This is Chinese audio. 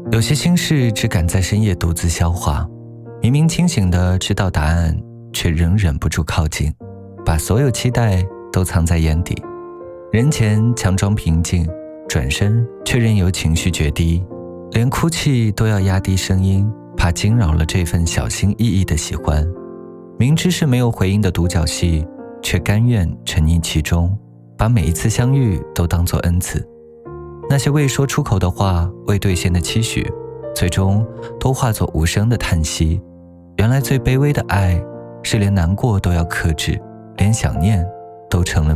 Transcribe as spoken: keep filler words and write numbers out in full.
有些心事只敢在深夜独自消化，明明清醒的知道答案，却仍忍不住靠近，把所有期待都藏在眼底。人前强装平静，转身却任由情绪决堤，连哭泣都要压低声音，怕惊扰了这份小心翼翼的喜欢。明知是没有回应的独角戏，却甘愿沉溺其中，把每一次相遇都当作恩赐。那些未说出口的话，未兑现的期许，最终都化作无声的叹息。原来最卑微的爱，是连难过都要克制，连想念都成了